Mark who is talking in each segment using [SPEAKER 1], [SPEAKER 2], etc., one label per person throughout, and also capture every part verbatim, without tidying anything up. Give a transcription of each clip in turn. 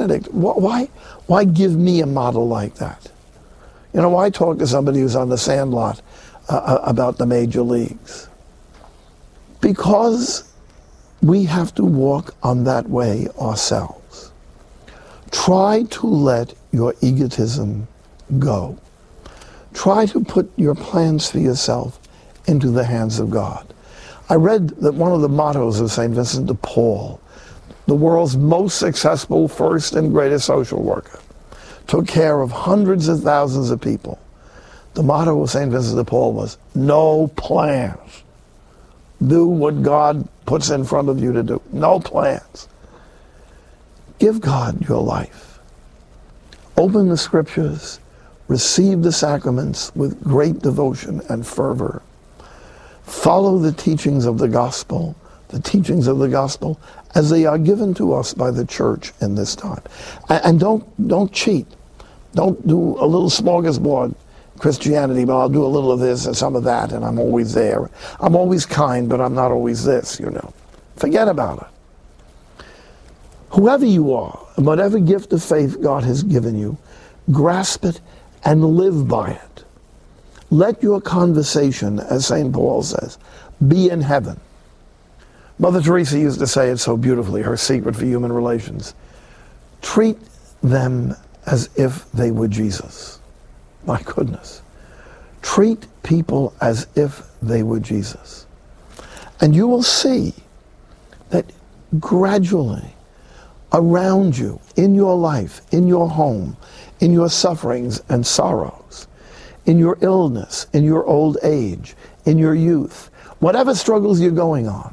[SPEAKER 1] Benedict, wh- why, why give me a model like that? You know, why talk to somebody who's on the sandlot uh, about the major leagues? Because we have to walk on that way ourselves. Try to let your egotism go. Try to put your plans for yourself into the hands of God. I read that one of the mottos of Saint Vincent de Paul, the world's most successful first and greatest social worker, took care of hundreds of thousands of people. The motto of Saint Vincent de Paul was, no plans. Do what God puts in front of you to do. No plans. Give God your life. Open the scriptures. Receive the sacraments with great devotion and fervor. Follow the teachings of the gospel, the teachings of the gospel as they are given to us by the church in this time. And don't, don't cheat. Don't do a little smorgasbord Christianity, but I'll do a little of this and some of that, and I'm always there. I'm always kind, but I'm not always this, you know. Forget about it. Whoever you are, and whatever gift of faith God has given you, grasp it and live by it. Let your conversation, as Saint Paul says, be in heaven. Mother Teresa used to say it so beautifully, her secret for human relations. Treat them as if they were Jesus. My goodness. Treat people as if they were Jesus. And you will see that gradually around you, in your life, in your home, in your sufferings and sorrows, in your illness, in your old age, in your youth, whatever struggles you're going on,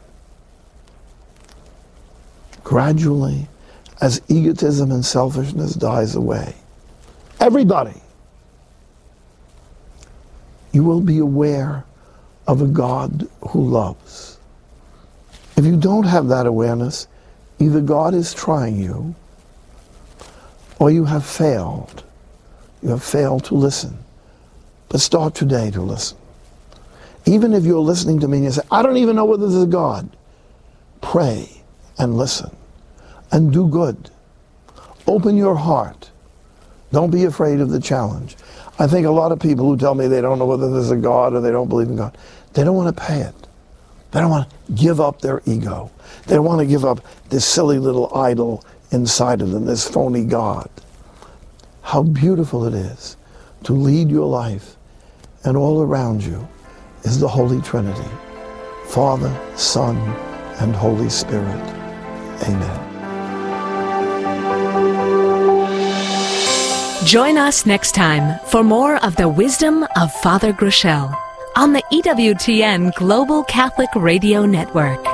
[SPEAKER 1] gradually, as egotism and selfishness dies away, everybody, you will be aware of a God who loves. If you don't have that awareness, either God is trying you, or you have failed. You have failed to listen. But start today to listen. Even if you're listening to me and you say, I don't even know whether there's a God, pray and listen and do good. Open your heart. Don't be afraid of the challenge. I think a lot of people who tell me they don't know whether there's a God or they don't believe in God, they don't want to pay it. They don't want to give up their ego. They don't want to give up this silly little idol inside of them, this phony God. How beautiful it is to lead your life, and all around you is the Holy Trinity, Father, Son, and Holy Spirit. Amen.
[SPEAKER 2] Join us next time for more of the wisdom of Father Groeschel on the E W T N Global Catholic Radio Network.